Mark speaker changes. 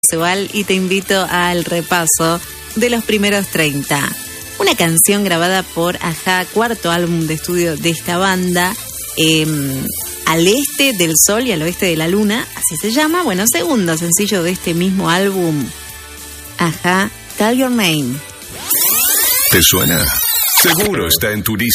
Speaker 1: Igual y te invito al repaso de los primeros 30. Una canción grabada por Ajá, cuarto álbum de estudio de esta banda, Al este del sol y al oeste de la luna, así se llama. Bueno, segundo sencillo de este mismo álbum, Ajá, Call Your Name.
Speaker 2: ¿Te suena? Seguro está en tu lista.